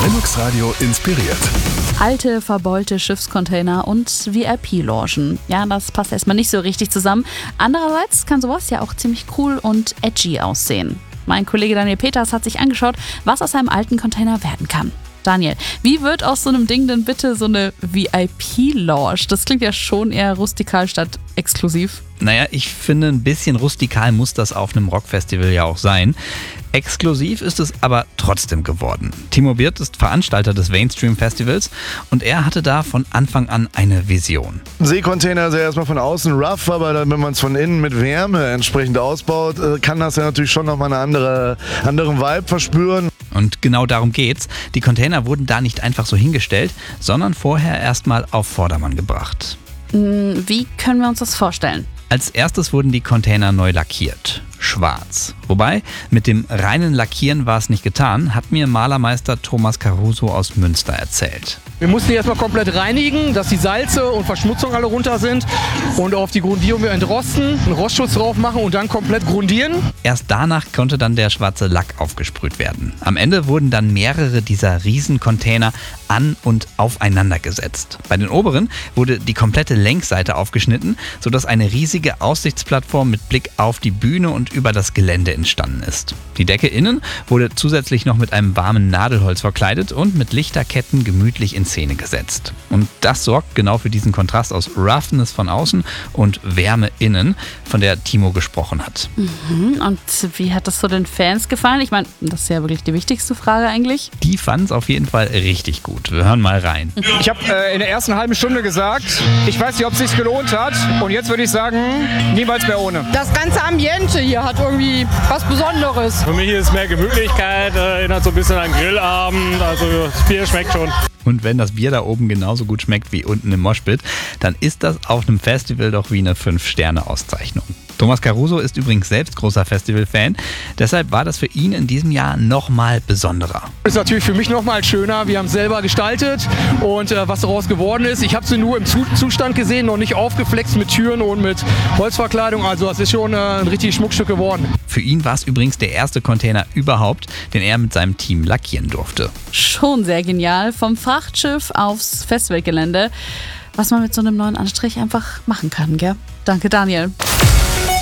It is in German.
Linux Radio inspiriert. Alte, verbeulte Schiffscontainer und VIP-Logen. Ja, das passt erstmal nicht so richtig zusammen. Andererseits kann sowas ja auch ziemlich cool und edgy aussehen. Mein Kollege Daniel Peters hat sich angeschaut, was aus einem alten Container werden kann. Daniel, wie wird aus so einem Ding denn bitte so eine VIP-Lounge? Das klingt ja schon eher rustikal statt exklusiv. Naja, ich finde, ein bisschen rustikal muss das auf einem Rockfestival ja auch sein. Exklusiv ist es aber trotzdem geworden. Timo Birth ist Veranstalter des Mainstream Festivals und er hatte da von Anfang an eine Vision. Ein Seekontainer ist ja erstmal von außen rough, aber dann, wenn man es von innen mit Wärme entsprechend ausbaut, kann das ja natürlich schon nochmal einen anderen Vibe verspüren. Und genau darum geht's. Die Container wurden da nicht einfach so hingestellt, sondern vorher erstmal auf Vordermann gebracht. Wie können wir uns das vorstellen? Als erstes wurden die Container neu lackiert. Schwarz. Wobei, mit dem reinen Lackieren war es nicht getan, hat mir Malermeister Thomas Caruso aus Münster erzählt. Wir mussten die erstmal komplett reinigen, dass die Salze und Verschmutzung alle runter sind. Und auf die Grundierung wir entrosten, einen Rostschutz drauf machen und dann komplett grundieren. Erst danach konnte dann der schwarze Lack aufgesprüht werden. Am Ende wurden dann mehrere dieser Riesencontainer an- und aufeinander gesetzt. Bei den oberen wurde die komplette Längsseite aufgeschnitten, sodass eine riesige Aussichtsplattform mit Blick auf die Bühne und über das Gelände entstanden ist. Die Decke innen wurde zusätzlich noch mit einem warmen Nadelholz verkleidet und mit Lichterketten gemütlich in Szene gesetzt. Und das sorgt genau für diesen Kontrast aus Roughness von außen und Wärme innen, von der Timo gesprochen hat. Und wie hat das so den Fans gefallen? Ich meine, das ist ja wirklich die wichtigste Frage eigentlich. Die fanden es auf jeden Fall richtig gut. Wir hören mal rein. Ich habe in der ersten halben Stunde gesagt, ich weiß nicht, ob es sich gelohnt hat. Und jetzt würde ich sagen, niemals mehr ohne. Das ganze Ambiente hier hat irgendwie was Besonderes. Für mich ist es mehr Gemütlichkeit, erinnert so ein bisschen an Grillabend, also das Bier schmeckt schon. Und wenn das Bier da oben genauso gut schmeckt wie unten im Moshpit, dann ist das auf einem Festival doch wie eine 5-Sterne-Auszeichnung. Thomas Caruso ist übrigens selbst großer Festival-Fan, deshalb war das für ihn in diesem Jahr nochmal besonderer. Das ist natürlich für mich nochmal schöner. Wir haben es selber gestaltet und was daraus geworden ist. Ich habe sie nur im Zustand gesehen, noch nicht aufgeflext mit Türen und mit Holzverkleidung. Also das ist schon ein richtiges Schmuckstück geworden. Für ihn war es übrigens der erste Container überhaupt, den er mit seinem Team lackieren durfte. Schon sehr genial. Vom Frachtschiff aufs Festivalgelände. Was man mit so einem neuen Anstrich einfach machen kann, gell? Danke, Daniel.